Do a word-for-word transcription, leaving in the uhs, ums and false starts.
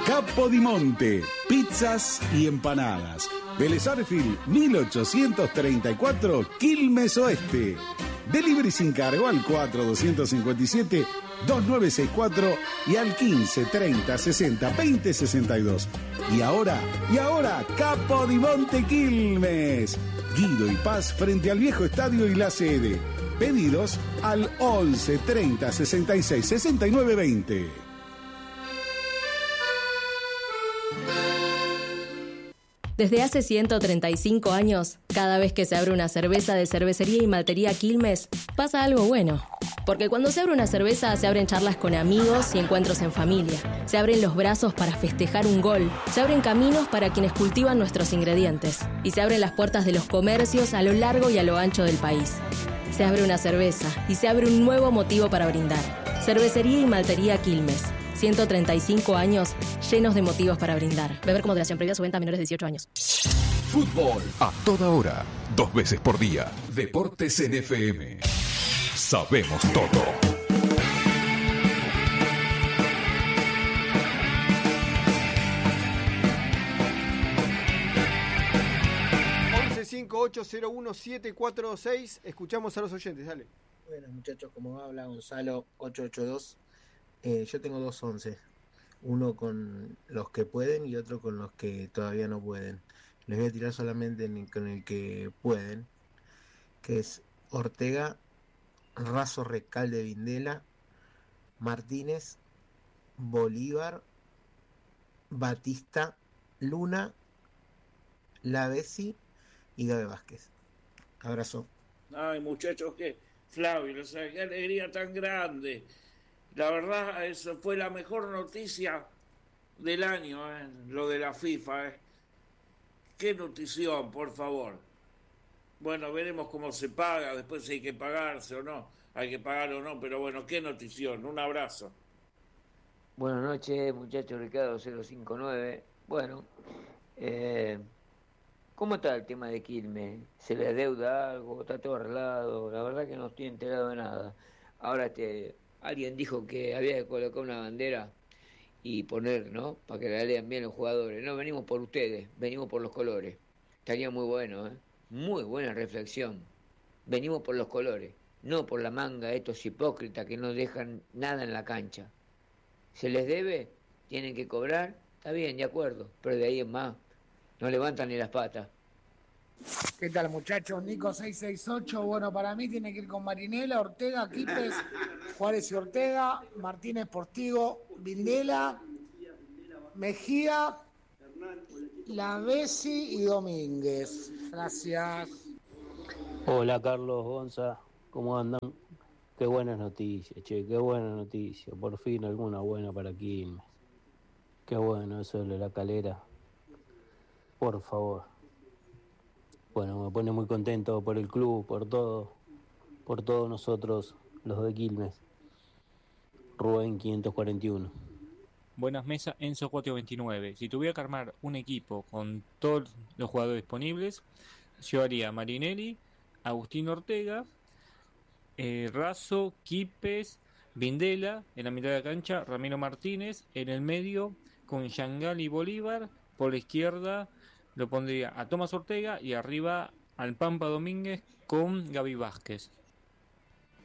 Capodimonte, pizzas y empanadas. Vélez Arfield, mil ochocientos treinta y cuatro, Quilmes Oeste. Delivery sin cargo al cuatro dos cinco siete, dos nueve seis cuatro y al quince treinta sesenta veinte sesenta y dos. Y ahora, y ahora, Capodimonte Quilmes. Guido y Paz frente al viejo estadio y la sede. Pedidos al once treinta sesenta y seis sesenta y nueve veinte. Desde hace ciento treinta y cinco años, cada vez que se abre una cerveza de Cervecería y Maltería Quilmes, pasa algo bueno. Porque cuando se abre una cerveza, se abren charlas con amigos y encuentros en familia. Se abren los brazos para festejar un gol. Se abren caminos para quienes cultivan nuestros ingredientes. Y se abren las puertas de los comercios a lo largo y a lo ancho del país. Se abre una cerveza y se abre un nuevo motivo para brindar. Cervecería y Maltería Quilmes. ciento treinta y cinco años llenos de motivos para brindar. Beber con moderación, previa su venta a menores de dieciocho años. Fútbol a toda hora, dos veces por día. Deportes en F M. Sabemos todo. once cinco ocho cero uno siete cuatro seis. Escuchamos a los oyentes, dale. Buenas muchachos, como habla Gonzalo ocho ocho dos. Eh, yo tengo dos once, uno con los que pueden y otro con los que todavía no pueden. Les voy a tirar solamente en el, con el que pueden, que es Ortega, Razo, Recalde, Vindela, Martínez, Bolívar, Batista, Luna, Lavesi y Gabe Vázquez. Abrazo. Ay, muchachos, que Flavio, o sea, qué alegría tan grande. La verdad, eso fue la mejor noticia del año, ¿eh? Lo de la FIFA. ¿eh? Qué notición, por favor. Bueno, veremos cómo se paga, después si hay que pagarse o no, hay que pagar o no, pero bueno, qué notición. Un abrazo. Buenas noches, muchachos, Ricardo cero cinco nueve. Bueno, eh, ¿cómo está el tema de Quilmes? ¿Se le deuda algo? ¿Está todo arreglado? La verdad que no estoy enterado de nada. Ahora este... Alguien dijo que había que colocar una bandera y poner, ¿no? Para que la lean bien los jugadores. No, venimos por ustedes, venimos por los colores. Estaría muy bueno, ¿eh? Muy buena reflexión. Venimos por los colores, no por la manga de estos hipócritas que no dejan nada en la cancha. ¿Se les debe? ¿Tienen que cobrar? Está bien, de acuerdo, pero de ahí en más, no levantan ni las patas. ¿Qué tal, muchachos? Nico seis seis ocho. Bueno, para mí tiene que ir con Marinela, Ortega, Quipes, Juárez y Ortega, Martínez, Portigo, Vindela, Mejía, Lavesi y Domínguez. Gracias. Hola, Carlos, Gonza. ¿Cómo andan? Qué buenas noticias, che, qué buena noticia. Por fin alguna buena para Quilmes. Qué bueno eso de la Calera. Por favor. Bueno, me pone muy contento por el club, por todo, por todos nosotros, los de Quilmes. Rubén quinientos cuarenta y uno. Buenas mesas, Enzo cuatrocientos veintinueve. Si tuviera que armar un equipo con todos los jugadores disponibles, yo haría Marinelli, Agustín Ortega, eh, Razo, Quipes, Vindela, en la mitad de la cancha, Ramiro Martínez, en el medio con Yangal y Bolívar, por la izquierda lo pondría a Tomás Ortega y arriba al Pampa Domínguez con Gaby Vázquez.